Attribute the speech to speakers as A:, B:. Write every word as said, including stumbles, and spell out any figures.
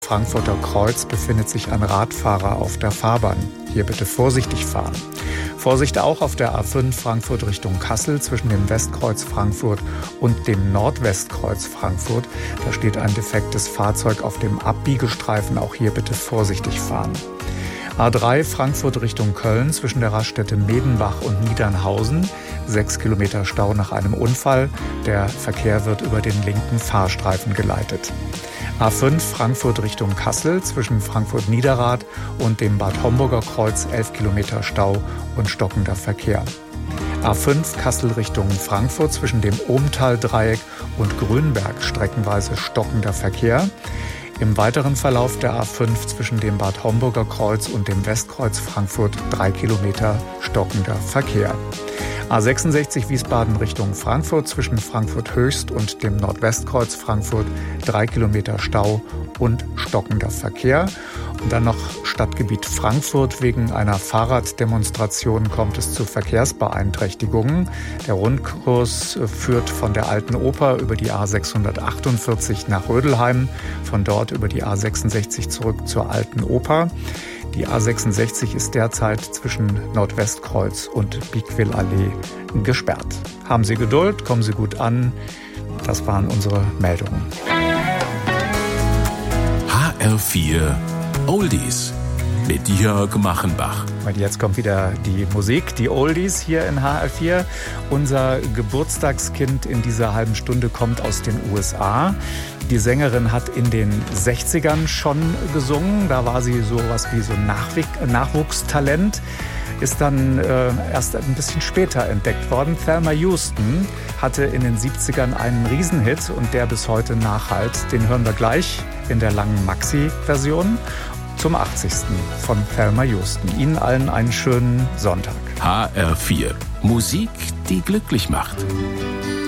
A: Frankfurter Kreuz befindet sich ein Radfahrer auf der Fahrbahn. Hier bitte vorsichtig fahren. Vorsicht auch auf der A fünf Frankfurt Richtung Kassel zwischen dem Westkreuz Frankfurt und dem Nordwestkreuz Frankfurt. Da steht ein defektes Fahrzeug auf dem Abbiegestreifen. Auch hier bitte vorsichtig fahren. A drei Frankfurt Richtung Köln zwischen der Raststätte Medenbach und Niedernhausen. Sechs Kilometer Stau nach einem Unfall. Der Verkehr wird über den linken Fahrstreifen geleitet. A fünf Frankfurt Richtung Kassel zwischen Frankfurt-Niederrad und dem Bad Homburger Kreuz. Elf Kilometer Stau und stockender Verkehr. A fünf Kassel Richtung Frankfurt zwischen dem Ohmtal-Dreieck und Grünberg streckenweise stockender Verkehr. Im weiteren Verlauf der A fünf zwischen dem Bad Homburger Kreuz und dem Westkreuz Frankfurt drei Kilometer stockender Verkehr. A sechsundsechzig Wiesbaden Richtung Frankfurt zwischen Frankfurt Höchst und dem Nordwestkreuz Frankfurt drei Kilometer Stau und stockender Verkehr. Und dann noch Stadtgebiet Frankfurt. Wegen einer Fahrraddemonstration kommt es zu Verkehrsbeeinträchtigungen. Der Rundkurs führt von der Alten Oper über die A sechshundertachtundvierzig nach Rödelheim, von dort über die A sechsundsechzig zurück zur Alten Oper. Die A sechsundsechzig ist derzeit zwischen Nordwestkreuz und Biegwillallee gesperrt. Haben Sie Geduld, kommen Sie gut an. Das waren unsere Meldungen.
B: H R vier Oldies mit Jörg Machenbach.
A: Und jetzt kommt wieder die Musik, die Oldies hier in H R vier. Unser Geburtstagskind in dieser halben Stunde kommt aus den U S A. Die Sängerin hat in den sechzigern schon gesungen. Da war sie so was wie so ein Nachwuch- Nachwuchstalent. Ist dann äh, erst ein bisschen später entdeckt worden. Thelma Houston hatte in den siebzigern einen Riesenhit und der bis heute nachhallt. Den hören wir gleich in der langen Maxi-Version zum achtzigsten von Thelma Houston. Ihnen allen einen schönen Sonntag.
B: H R vier. Musik, die glücklich macht.